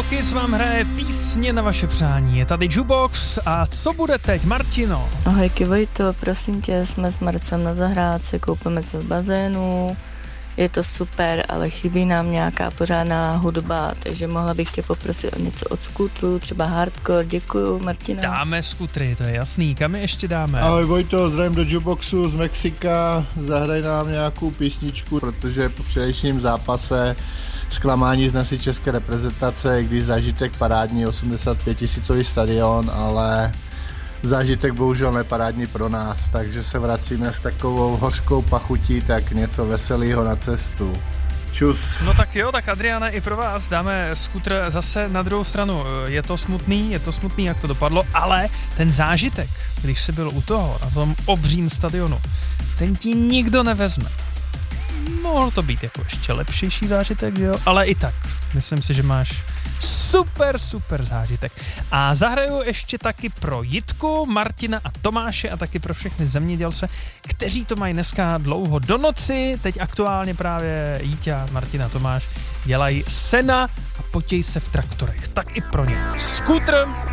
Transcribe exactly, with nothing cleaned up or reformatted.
Kiss vám hraje písně na vaše přání. Je tady Jukebox a co bude teď, Martino? Ahojky Vojto, prosím tě, jsme s Marcem na zahrádce, koupíme se v bazénu, je to super, ale chybí nám nějaká pořádná hudba, takže mohla bych tě poprosit o něco od skútru, třeba hardcore, děkuju, Martina. Dáme skutry, to je jasný, kam je ještě dáme? Ahoj Vojto, zdravím do Jukeboxu z Mexika, zahraj nám nějakou písničku, protože po včerejším zápase zklamání z naší české reprezentace, když zážitek parádní, osmdesát pět tisícový stadion, ale zážitek bohužel neparádní pro nás, takže se vracíme s takovou hořkou pachutí, tak něco veselého na cestu. Čus. No tak jo, tak Adriane, i pro vás dáme skutr zase na druhou stranu. Je to smutný, je to smutný, jak to dopadlo, ale ten zážitek, když jsi byl u toho, na tom obřím stadionu, ten ti nikdo nevezme. Mohl to být jako ještě lepšejší zážitek, jo? Ale i tak, myslím si, že máš super, super zážitek. A zahraju ještě taky pro Jitku, Martina a Tomáše a taky pro všechny zemědělce, kteří to mají dneska dlouho do noci. Teď aktuálně právě Jítě, Martina a Tomáš dělají sena a potějí se v traktorech. Tak i pro ně. Skútr